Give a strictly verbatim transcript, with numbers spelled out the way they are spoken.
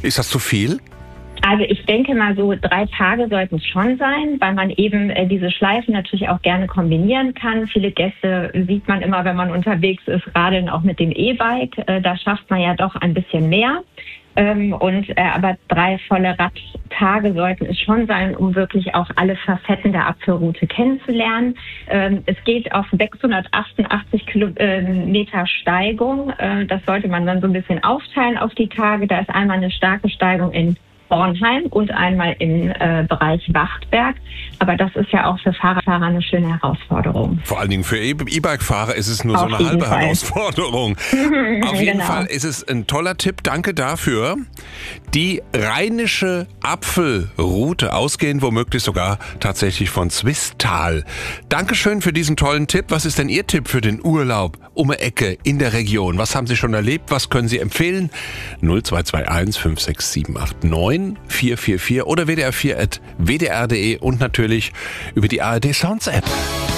Ist das zu viel? Also ich denke mal, so drei Tage sollten es schon sein, weil man eben äh, diese Schleifen natürlich auch gerne kombinieren kann. Viele Gäste sieht man immer, wenn man unterwegs ist, radeln auch mit dem E-Bike. Äh, da schafft man ja doch ein bisschen mehr. Ähm, und äh, aber drei volle Radtage sollten es schon sein, um wirklich auch alle Facetten der Apfelroute kennenzulernen. Ähm, es geht auf sechshundertachtundachtzig Kilometer Steigung. Äh, das sollte man dann so ein bisschen aufteilen auf die Tage. Da ist einmal eine starke Steigung in Bornheim und einmal im äh, Bereich Wachtberg. Aber das ist ja auch für Fahrradfahrer eine schöne Herausforderung. Vor allen Dingen für E- E-Bike-Fahrer ist es nur Auf so eine halbe Fall. Herausforderung. Auf jeden Genau. Fall ist es ein toller Tipp. Danke dafür. Die rheinische Apfelroute, ausgehend womöglich sogar tatsächlich von Swisttal. Dankeschön für diesen tollen Tipp. Was ist denn Ihr Tipp für den Urlaub um die Ecke in der Region? Was haben Sie schon erlebt? Was können Sie empfehlen? null zwei zwei eins fünf sechs sieben acht neun vier vier vier oder w d r vier at w d r punkt d e und natürlich über die A R D Sounds App.